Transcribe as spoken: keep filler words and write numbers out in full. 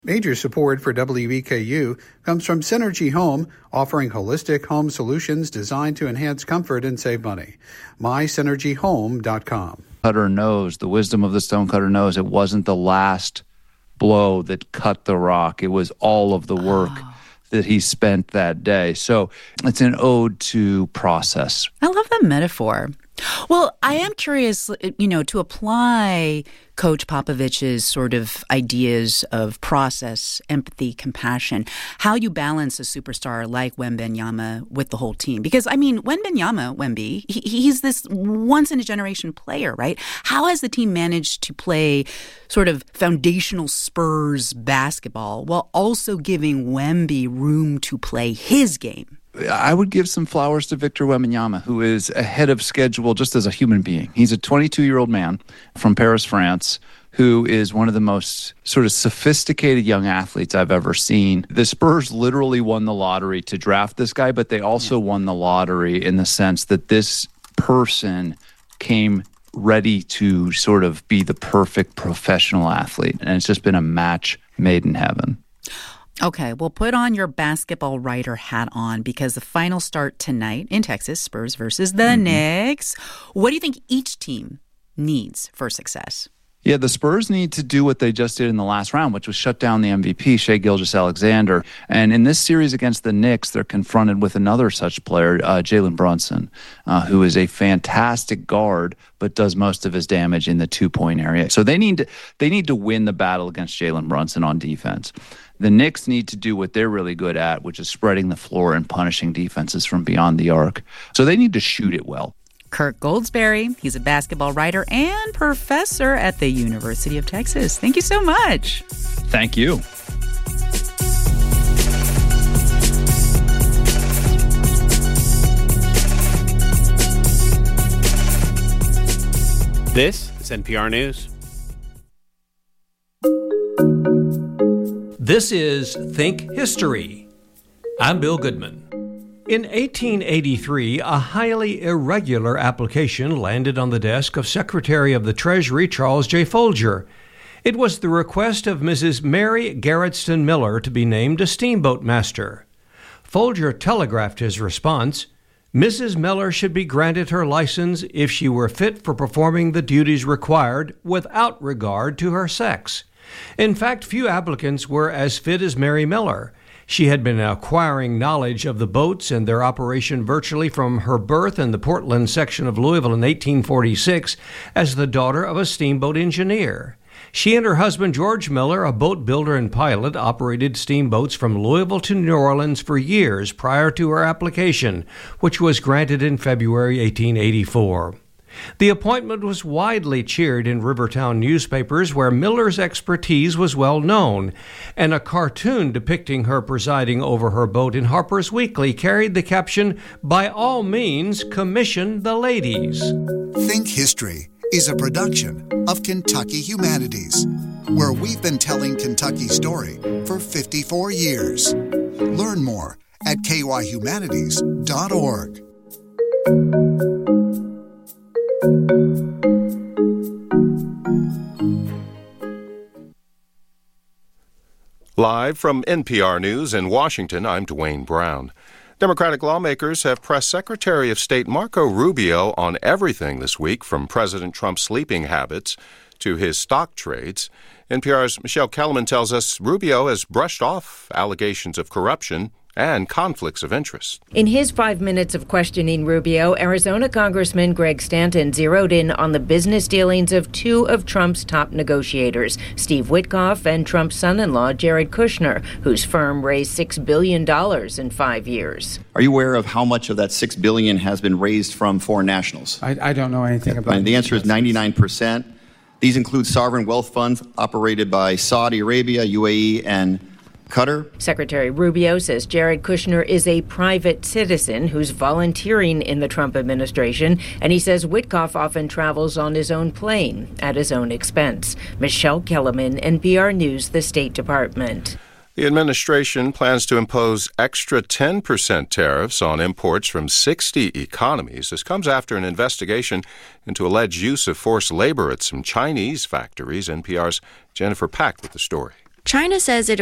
Major support for W E K U comes from Synergy Home, offering holistic home solutions designed to enhance comfort and save money. my synergy home dot com. Cutter knows, the wisdom of the stonecutter knows it wasn't the last blow that cut the rock. It was all of the work oh. that he spent that day. So it's an ode to process. I love that metaphor. Well, I am curious, you know, to apply Coach Popovich's sort of ideas of process, empathy, compassion, how you balance a superstar like Wembanyama with the whole team. Because, I mean, Wembanyama, Wemby, he, he's this once-in-a-generation player, right? How has the team managed to play sort of foundational Spurs basketball while also giving Wemby room to play his game? I would give some flowers to Victor Wembanyama, who is ahead of schedule just as a human being. He's a twenty-two-year-old man from Paris, France, who is one of the most sort of sophisticated young athletes I've ever seen. The Spurs literally won the lottery to draft this guy, but they also yeah. won the lottery in the sense that this person came ready to sort of be the perfect professional athlete. And it's just been a match made in heaven. Okay, well, put on your basketball writer hat on because the final start tonight in Texas, Spurs versus the mm-hmm. Knicks. What do you think each team needs for success? Yeah, the Spurs need to do what they just did in the last round, which was shut down the M V P, Shai Gilgeous-Alexander. And in this series against the Knicks, they're confronted with another such player, uh, Jalen Brunson, uh, who is a fantastic guard, but does most of his damage in the two-point area. So they need to, they need to win the battle against Jalen Brunson on defense. The Knicks need to do what they're really good at, which is spreading the floor and punishing defenses from beyond the arc. So they need to shoot it well. Kirk Goldsberry, he's a basketball writer and professor at the University of Texas. Thank you so much. Thank you. This is N P R News. This is Think History. I'm Bill Goodman. In eighteen eighty-three, a highly irregular application landed on the desk of Secretary of the Treasury Charles J. Folger. It was the request of Missus Mary Garretson Miller to be named a steamboat master. Folger telegraphed his response: Missus Miller should be granted her license if she were fit for performing the duties required without regard to her sex. In fact, few applicants were as fit as Mary Miller. She had been acquiring knowledge of the boats and their operation virtually from her birth in the Portland section of Louisville in eighteen forty-six as the daughter of a steamboat engineer. She and her husband, George Miller, a boat builder and pilot, operated steamboats from Louisville to New Orleans for years prior to her application, which was granted in February eighteen eighty-four. The appointment was widely cheered in Rivertown newspapers where Miller's expertise was well known, and a cartoon depicting her presiding over her boat in Harper's Weekly carried the caption, "By all means, commission the ladies." Think History is a production of Kentucky Humanities, where we've been telling Kentucky's story for fifty-four years. Learn more at k y humanities dot org. Live from N P R News in Washington, I'm Dwayne Brown. Democratic lawmakers have pressed Secretary of State Marco Rubio on everything this week, from President Trump's sleeping habits to his stock trades. N P R's Michelle Kellerman tells us Rubio has brushed off allegations of corruption and conflicts of interest. In his five minutes of questioning Rubio, Arizona Congressman Greg Stanton zeroed in on the business dealings of two of Trump's top negotiators, Steve Witkoff and Trump's son-in-law, Jared Kushner, whose firm raised six billion dollars in five years. Are you aware of how much of that six billion dollars has been raised from foreign nationals? I, I don't know anything about it. The answer is ninety-nine percent. These include sovereign wealth funds operated by Saudi Arabia, U A E, and Qatar. Secretary Rubio says Jared Kushner is a private citizen who's volunteering in the Trump administration, and he says Witkoff often travels on his own plane at his own expense. Michelle Kellerman, N P R News, the State Department. The administration plans to impose extra ten percent tariffs on imports from sixty economies. This comes after an investigation into alleged use of forced labor at some Chinese factories. N P R's Jennifer Pack with the story. China says it